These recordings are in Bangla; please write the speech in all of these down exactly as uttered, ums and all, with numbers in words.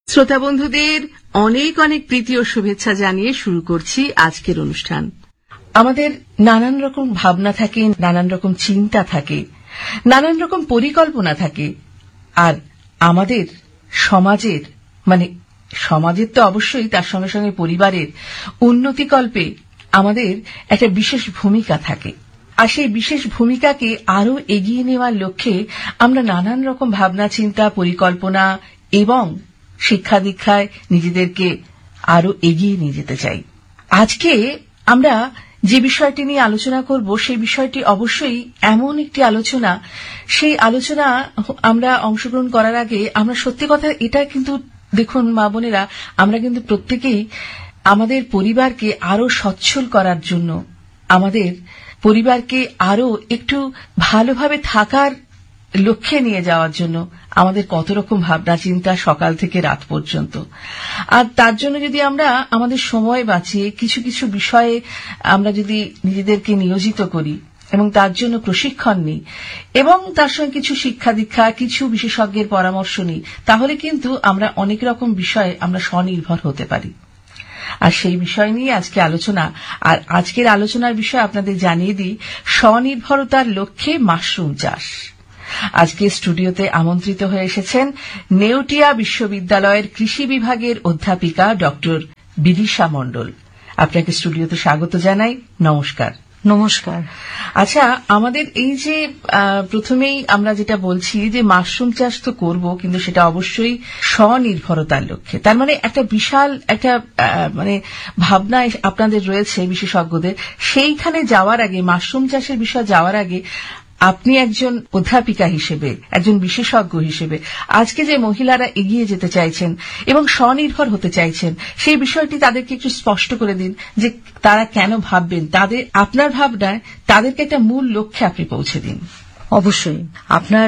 শ্রোতা বন্ধুদের অনেক অনেক প্রীতি ও শুভেচ্ছা জানিয়ে শুরু করছি আজকের অনুষ্ঠান। আমাদের নানান রকম ভাবনা থাকে, নানান রকম চিন্তা থাকে, নানান রকম পরিকল্পনা থাকে, আর আমাদের সমাজের মানে সমাজের তো অবশ্যই, তার সঙ্গে সঙ্গে পরিবারের উন্নতিকল্পে আমাদের একটা বিশেষ ভূমিকা থাকে। আর সেই বিশেষ ভূমিকাকে আরো এগিয়ে নেওয়ার লক্ষ্যে আমরা নানান রকম ভাবনা চিন্তা, পরিকল্পনা এবং শিক্ষা দীক্ষায় নিজেদেরকে আরো এগিয়ে নিয়ে যেতে চাই। আজকে আমরা যে বিষয়টি নিয়ে আলোচনা করব সেই বিষয়টি অবশ্যই এমন একটি আলোচনা, সেই আলোচনা আমরা অংশগ্রহণ করার আগে আমরা সত্যি কথা এটা কিন্তু দেখুন মা বোনেরা, আমরা কিন্তু প্রত্যেকেই আমাদের পরিবারকে আরো সচ্ছল করার জন্য, আমাদের পরিবারকে আরো একটু ভালোভাবে থাকার লক্ষ্যে নিয়ে যাওয়ার জন্য আমাদের কত রকম ভাবনা চিন্তা সকাল থেকে রাত পর্যন্ত। আর তার জন্য যদি আমরা আমাদের সময় বাঁচিয়ে কিছু কিছু বিষয়ে আমরা যদি নিজেদেরকে নিয়োজিত করি এবং তার জন্য প্রশিক্ষণ নিই এবং তার সঙ্গে কিছু শিক্ষা দীক্ষা, কিছু বিশেষজ্ঞের পরামর্শ নিই, তাহলে কিন্তু আমরা অনেক রকম বিষয়ে আমরা স্বনির্ভর হতে পারি। আর সেই বিষয় নিয়ে আজকে আলোচনা। আর আজকের আলোচনার বিষয় আপনাদের জানিয়ে দিই, স্বনির্ভরতার লক্ষ্যে মাশরুম চাষ। আজকে স্টুডিওতে আমন্ত্রিত হয়ে এসেছেন নেউটিয়া বিশ্ববিদ্যালয়ের কৃষি বিভাগের অধ্যাপিকা ডক্টর বিদিশা মণ্ডল। আপনাকে স্টুডিওতে স্বাগত জানাই। নমস্কার। নমস্কার। আচ্ছা, আমাদের এই যে প্রথমেই আমরা যেটা বলছি যে মাশরুম চাষ তো করব, কিন্তু সেটা অবশ্যই স্বনির্ভরতার লক্ষ্যে। তার মানে একটা বিশাল একটা মানে ভাবনা আপনাদের রয়েছে বিশেষজ্ঞদের। সেইখানে যাওয়ার আগে, মাশরুম চাষের বিষয়ে যাওয়ার আগে, আপনি একজন অধ্যাপিকা হিসেবে, একজন বিশেষজ্ঞ হিসেবে আজকে যে মহিলারা এগিয়ে যেতে চাইছেন এবং স্বনির্ভর হতে চাইছেন, সেই বিষয়টি তাদেরকে একটু স্পষ্ট করে দিন যে তারা কেন ভাববেন, তাদের আপনার ভাবনায় তাদেরকে একটা মূল লক্ষ্যে আপনি পৌঁছে দিন। অবশ্যই আপনার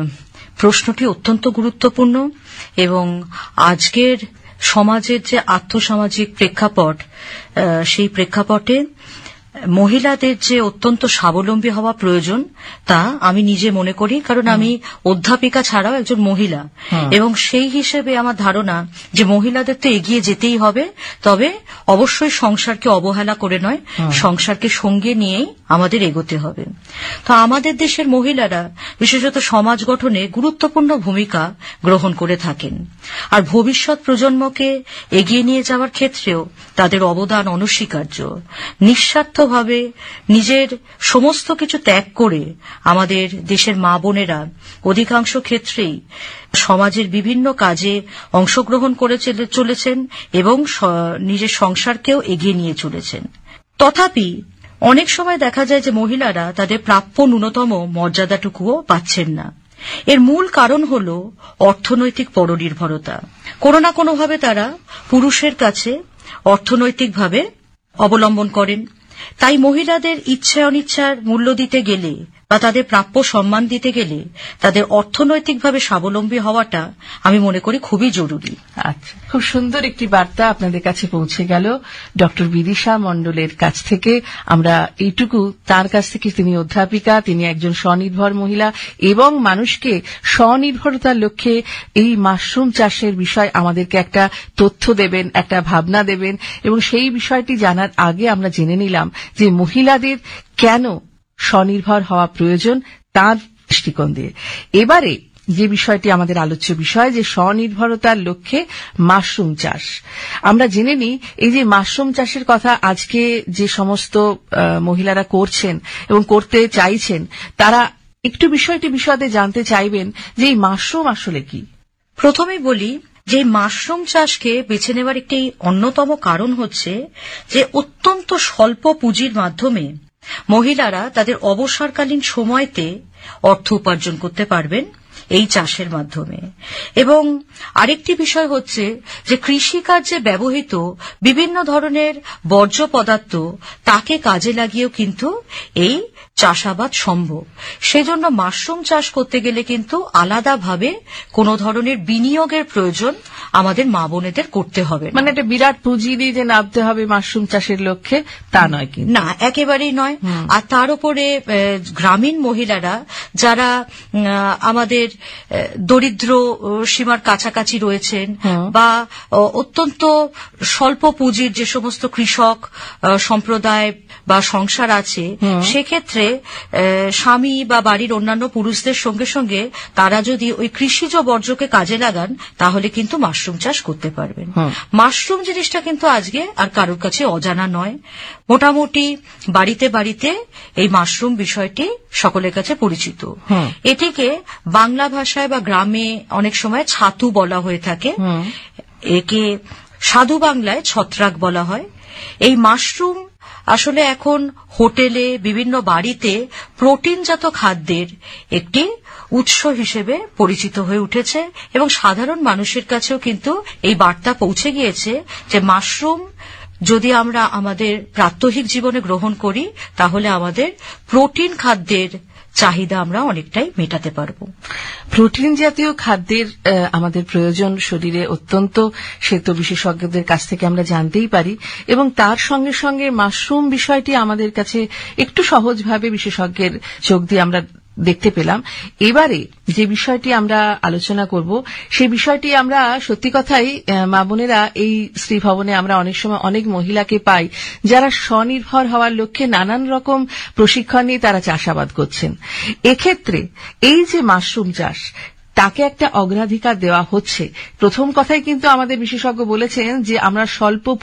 প্রশ্নটি অত্যন্ত গুরুত্বপূর্ণ এবং আজকের সমাজের যে আর্থসামাজিক প্রেক্ষাপট, সেই প্রেক্ষাপটে মহিলাদের যে অত্যন্ত স্বাবলম্বী হওয়া প্রয়োজন তা আমি নিজে মনে করি, কারণ আমি অধ্যাপিকা ছাড়াও একজন মহিলা এবং সেই হিসেবে আমার ধারণা যে মহিলাদের তো এগিয়ে যেতেই হবে, তবে অবশ্যই সংসারকে অবহেলা করে নয়, সংসারকে সঙ্গে নিয়েই আমাদের এগোতে হবে। তো আমাদের দেশের মহিলারা বিশেষত সমাজ গঠনে গুরুত্বপূর্ণ ভূমিকা গ্রহণ করে থাকেন, আর ভবিষ্যৎ প্রজন্মকে এগিয়ে নিয়ে যাওয়ার ক্ষেত্রেও তাদের অবদান অনস্বীকার্য। নিঃস্বার্থভাবে নিজের সমস্ত কিছু ত্যাগ করে আমাদের দেশের মা বোনেরা অধিকাংশ ক্ষেত্রেই সমাজের বিভিন্ন কাজে অংশগ্রহণ করে চলেছেন এবং নিজের সংসারকেও এগিয়ে নিয়ে চলেছেন। তথাপি অনেক সময় দেখা যায় যে মহিলারা তাদের প্রাপ্য ন্যূনতম মর্যাদাটুকুও পাচ্ছেন না। এর মূল কারণ হল অর্থনৈতিক পরনির্ভরতা। কোনো না কোনোভাবে তারা পুরুষের কাছে অর্থনৈতিকভাবে অবলম্বন করেন। তাই মহিলাদের ইচ্ছা অনিচ্ছার মূল্য দিতে গেলে বা তাদের প্রাপ্য সম্মান দিতে গেলে তাদের অর্থনৈতিকভাবে স্বাবলম্বী হওয়াটা আমি মনে করি খুবই জরুরি। আচ্ছা, খুব সুন্দর একটি বার্তা আপনাদের কাছে পৌঁছে গেল ডক্টর বিদিশা মণ্ডলের কাছ থেকে। আমরা এইটুকু তার কাছ থেকে, তিনি অধ্যাপিকা, তিনি একজন স্বনির্ভর মহিলা এবং মানুষকে স্বনির্ভরতার লক্ষ্যে এই মাশরুম চাষের বিষয় আমাদেরকে একটা তথ্য দেবেন, একটা ভাবনা দেবেন। এবং সেই বিষয়টি জানার আগে আমরা জেনে নিলাম যে মহিলাদের কেন স্বনির্ভর হওয়া প্রয়োজন তার দৃষ্টিকোণ দিয়ে। এবারে যে বিষয়টি আমাদের আলোচ্য বিষয়, যে স্বনির্ভরতার লক্ষ্যে মাশরুম চাষ, আমরা জেনে নিই এই যে মাশরুম চাষের কথা আজকে যে সমস্ত মহিলারা করছেন এবং করতে চাইছেন, তারা একটু বিষয়টি বিশদে জানতে চাইবেন যে এই মাশরুম আসলে কি। প্রথমেই বলি যে মাশরুম চাষকে বেছে নেওয়ার একটি অন্যতম কারণ হচ্ছে যে অত্যন্ত স্বল্প পুঁজির মাধ্যমে মহিলারা তাদের অবসরকালীন সময়তে অর্থ উপার্জন করতে পারবেন এই চাষের মাধ্যমে। এবং আরেকটি বিষয় হচ্ছে যে কৃষিকার্যে ব্যবহৃত বিভিন্ন ধরনের বর্জ্য পদার্থ তাকে কাজে লাগিয়েও কিন্তু এই চাষাবাদ সম্ভব। সেজন্য মাশরুম চাষ করতে গেলে কিন্তু আলাদাভাবে কোনো ধরনের বিনিয়োগের প্রয়োজন আমাদের মা বোনেদের করতে হবে না। মানে একটা বিরাট পুঁজি দিয়ে যে নামতে হবে মাশরুম চাষের লক্ষ্যে তা নয়, কিন্তু না, একেবারেই নয়। আর তার উপরে গ্রামীণ মহিলারা যারা আমাদের দরিদ্র সীমার কাছাকাছি রয়েছেন বা অত্যন্ত স্বল্প পুঁজির যে সমস্ত কৃষক সম্প্রদায় বা সংসার আছে, সেক্ষেত্রে স্বামী বা বাড়ির অন্যান্য পুরুষদের সঙ্গে সঙ্গে তারা যদি ওই কৃষিজ বর্জ্যকে কাজে লাগান তাহলে কিন্তু মাশরুম চাষ করতে পারবেন। মাশরুম জিনিসটা কিন্তু আজকে আর কারোর কাছে অজানা নয়। মোটামুটি বাড়িতে বাড়িতে এই মাশরুম বিষয়টি সকলের কাছে পরিচিত। এটিকে বাংলা ভাষায় বা গ্রামে অনেক সময় ছাতু বলা হয়ে থাকে, একে সাধু বাংলায় ছত্রাক বলা হয়। এই মাশরুম আসলে এখন হোটেলে, বিভিন্ন বাড়িতে প্রোটিনজাত খাদ্যের একটি উৎস হিসেবে পরিচিত হয়ে উঠেছে এবং সাধারণ মানুষের কাছেও কিন্তু এই বার্তা পৌঁছে গিয়েছে যে মাশরুম যদি আমরা আমাদের প্রাত্যহিক জীবনে গ্রহণ করি তাহলে আমাদের প্রোটিন খাদ্যের চাহিদা আমরা অনেকটাই মেটাতে পারবো। প্রোটিন জাতীয় খাদ্যের আমাদের প্রয়োজন শরীরে অত্যন্ত, সে তো বিশেষজ্ঞদের কাছ থেকে আমরা জানতেই পারি, এবং তার সঙ্গে সঙ্গে মাশরুম বিষয়টি আমাদের কাছে একটু সহজভাবে বিশেষজ্ঞের চোখ দিয়ে আমরা দেখতে পেলাম। এবারে যে বিষয়টি আমরা আলোচনা করব সেই বিষয়টি আমরা সত্যি কথাই মা বোনেরা এই স্ত্রী ভবনে আমরা অনেক সময় অনেক মহিলাকে পাই যারা স্বনির্ভর হওয়ার লক্ষ্যে নানান রকম প্রশিক্ষণ নিয়ে তারা চাষাবাদ করছেন। এক্ষেত্রে এই যে মাশরুম চাষ, তাকে একটা অগ্রাধিকার দেওয়া হচ্ছে। প্রথম কথাই কিন্তু আমাদের বিশেষজ্ঞ বলেছেন যে আমরা স্বল্প